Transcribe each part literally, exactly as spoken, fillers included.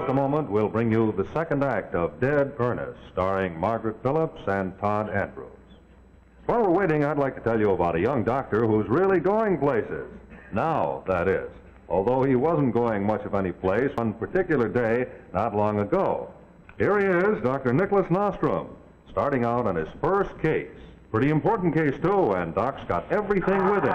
just a moment, we'll bring you the second act of Dead Earnest, starring Margaret Phillips and Todd Andrews. While we're waiting, I'd like to tell you about a young doctor who's really going places. Now, that is. Although he wasn't going much of any place one particular day not long ago. Here he is, Doctor Nicholas Nostrom, starting out on his first case. Pretty important case, too, and Doc's got everything with him.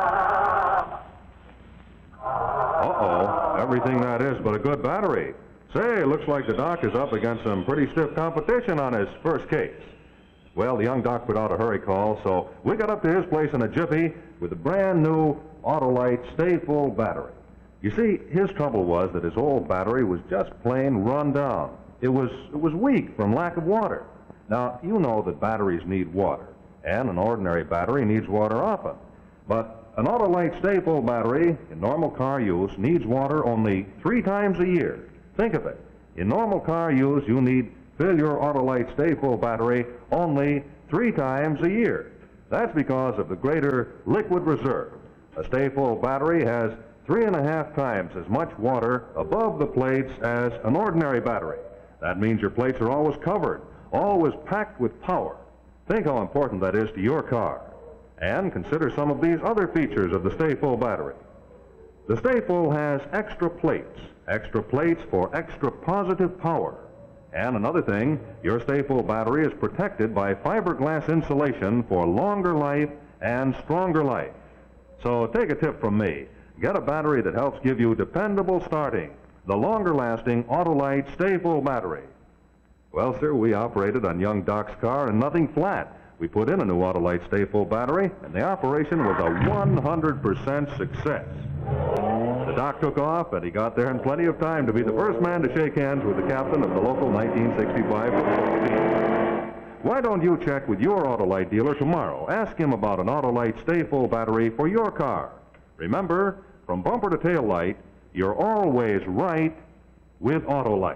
Uh-oh, everything that is but a good battery. Say, looks like the Doc is up against some pretty stiff competition on his first case. Well, the young Doc put out a hurry call, so we got up to his place in a jiffy with a brand new Autolite Stay Full battery. You see, his trouble was that his old battery was just plain run down. It was, it was weak from lack of water. Now, you know that batteries need water, and an ordinary battery needs water often. But an Autolite Stay Full battery in normal car use needs water only three times a year. Think of it. In normal car use, you need fill your Autolite Stay Full battery only three times a year. That's because of the greater liquid reserve. A Stay Full battery has three and a half times as much water above the plates as an ordinary battery. That means your plates are always covered, always packed with power. Think how important that is to your car. And consider some of these other features of the Stay Full battery. The Stay Full has extra plates, extra plates for extra positive power. And another thing, your Stay Full battery is protected by fiberglass insulation for longer life and stronger life. So take a tip from me. Get a battery that helps give you dependable starting, the longer-lasting Autolite Stay Full battery. Well, sir, we operated on young Doc's car and nothing flat. We put in a new Autolite Stay Full battery, and the operation was a one hundred percent success. The Doc took off, and he got there in plenty of time to be the first man to shake hands with the captain of the local nineteen sixty-five football team. Why don't you check with your Autolite dealer tomorrow? Ask him about an Autolite Stay Full battery for your car. Remember, from bumper to tail light, you're always right with Autolite.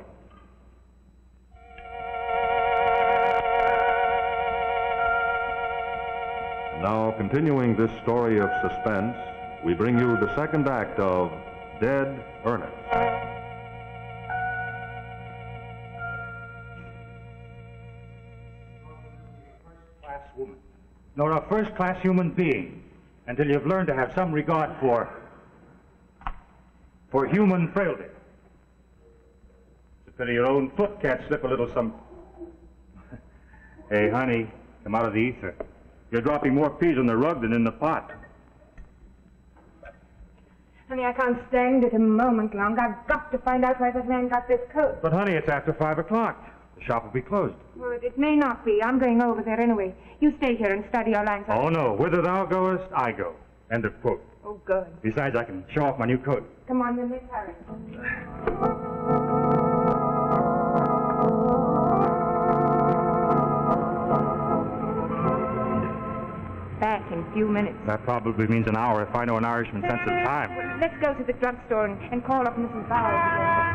Now, continuing this story of suspense, we bring you the second act of Dead Earnest. First-class woman, nor a first-class human being, until you've learned to have some regard for, for human frailty. It's a pity your own foot can't slip a little some... Hey, honey, come out of the ether. You're dropping more peas on the rug than in the pot. Honey, I can't stand it a moment longer. I've got to find out where this man got this coat. But, honey, it's after five o'clock. The shop will be closed. Well, it, it may not be. I'm going over there anyway. You stay here and study your lines. Oh, no. Whither thou goest, I go. End of quote. Oh, good. Besides, I can show off my new coat. Come on, then, let's hurry. Back in a few minutes. That probably means an hour if I know an Irishman's sense of time. Well, let's go to the drugstore and, and call up Missus Bowers again.